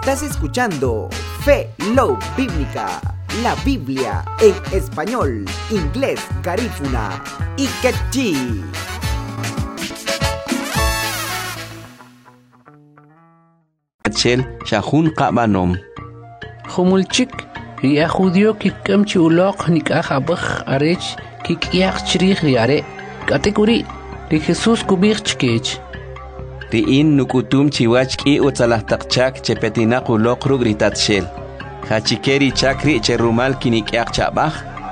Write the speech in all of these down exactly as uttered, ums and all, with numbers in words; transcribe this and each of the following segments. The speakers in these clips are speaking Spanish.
Estás escuchando Fe Love Bíblica, la Biblia en español, inglés, garífuna y quechí. Chel shahun qabanom. Khumulchik ya judío kikam chuloq nikajabaj arech kikyaq chrij yare kategori de Jesús kubich chkech. Riin nukutum chiwach ki utsalahtakchak chepetinaq uloq rugritat shel. Hachikeri chakri cherumal kinikyaq chabaj.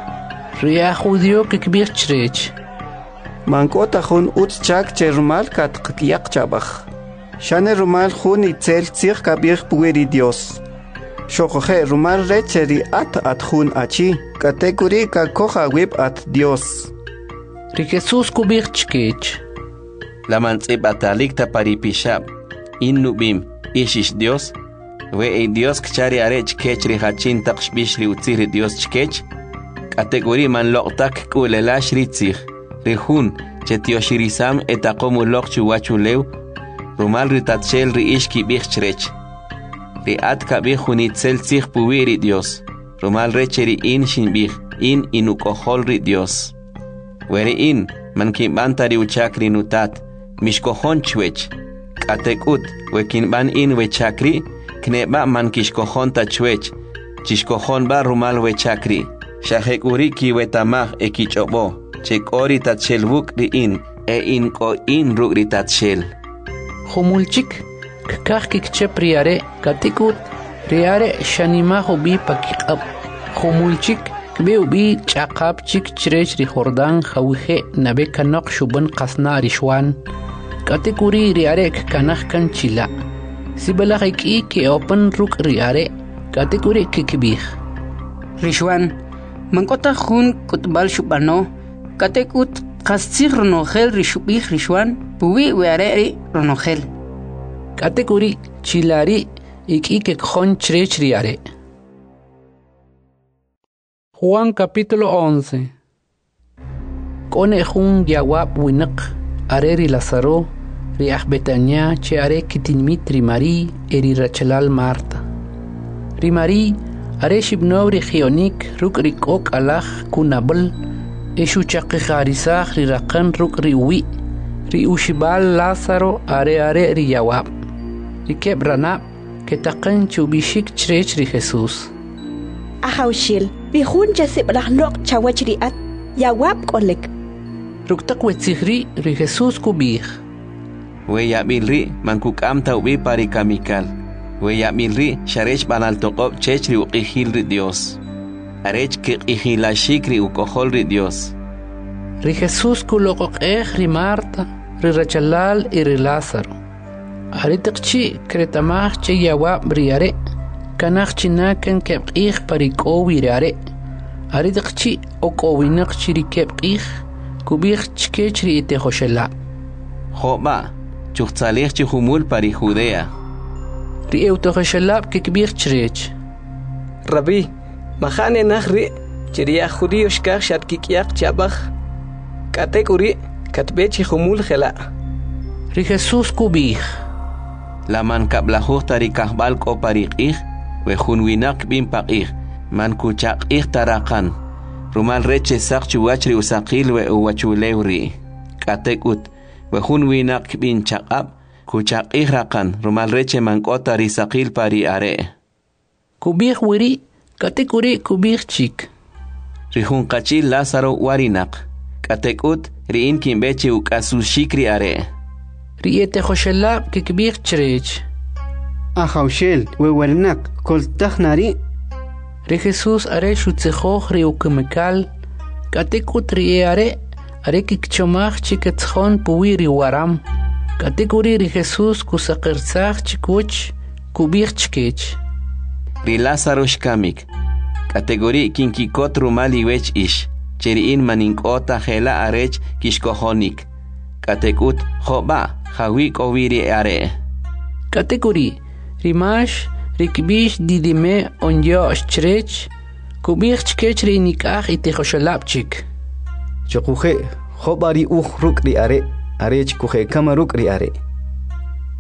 Ria judío kikbich chrech. Mankota jun utchak cherumal katqyaq chabaj. Shane rumal jun itzel tzir kabir pueri Dios. Shokoje rumal recheri at at jun achi. Kategori kakoja wib at Dios. Ri Jesús kubich chkech. La mantzib atalikta paripishab. Innubim ishish Dios. We e Dios kchari arech kech rihachin taqshbish ri utzir Dios chkech. Kategori man loqtak kulelash ritzir. Rihun chetiyoshirisam etaqomu loq chuwachulew. Rumal ritatshel ri ishki bichtrech. Ri at kabih hunitzel tzir puwiri Dios. Rumal recheri in shinbih in inukohol ri Dios. Weri in man kimbanta ri uchakri nutat. Mishkohon chwech. Katekut wekinban in wechakri. Kneba man kishkohon ta chwech. Chishkohon ba rumal wechakri. Shahekuri ki wetamah ekichobo. Chekori tatshel wuk ri in. E in ko in ruk ri tatshel. Khumulchik kakah kikchep riare katikut riare shanimaho bi pakikab. Khumulchik kbe ubi chaqab chik chrech ri Jordan khawhe nabe kanok shuban qasna rishwan. Katikuri riare kanah kan chila. Sibalakh ki ke open ruk riare katikuri kikbih. Rishwan mankota khun kutbal shubano katikut qastsir ronohel rishubih rishwan puwi weare ronohel. Kategori chilari iki que khon chrech riare. Juan capítulo once. Kone jun yawab winak areri Lazaro riach Betania che are kitinmit rimari eri Rachelal Marta. Rimari are shibno regionik ruk rikok alach kunabel eshu chaqigharisach rirakan ruk riwi ri ushibal Lázaro are are ri yawab. Rikeb ranab que taqan chubishik chrech ri Jesús. Ahawshil bihun jasib rahnok chawachriat yawab kolek. Ruktak wetzihri ri Jesús kubih. We yabilri mankukam taubi parikamikal. We yabilri sharech banal toqob chech ri uqihil ri Dios. Arech ki qihilashik ri ukohol ri Dios. Ri Jesús kuloqoqeh ri Marta ri Rachelal y ri Lázaro. Aritakchi kretamach che yawab riare kanach chinakan kebqih parikowi riare aritakchi okowinak chiri kebqih kubih chkech ri ite khoshela Joba chuchsalih chi humul pari Judea ri euto khoshela kekbih chrech Rabbi mahane nahri chiria judío shkar shatkikyak chabach kategori katbechi humul khela ri Jesús kubih La man kablahuh tari kahbal ko pariqih, we hunwinak bin paqih, man kuchaqih tarakan. Rumal reche sak chuwachri usaqil we uwachulewri. Katekut, we hunwinak bin chaqab, kuchaqih rakan, rumal reche man kotari saqil pari are. Kubih wiri, katekuri kubih chik. Rihun kachil Lázaro warinak. Katekut, riin kimbeche ukasushikri are. Riete khoshela kikbih chrech. Ahawshel we wernak kol takhnari. Ri Jesús are shutzekhoch ri ukmekal katekut ri are are kikchomach chiketkhon puwi ri waram. Katekuri ri Jesús kusaqirtsach chikuch kubih chkech. Ri Lázaro shkamik. Kategori kinkikot rumali wech ish. Cheriin maninkota hela arech kishkohonik. Katekut hoba hawik oviri are. Kategori rimash rikbish didime onyo chrech kubih chkech ri nikah ite khoshalapchik. Chokuje hobari uh ruk ri are arech kuje kamaruk ri are.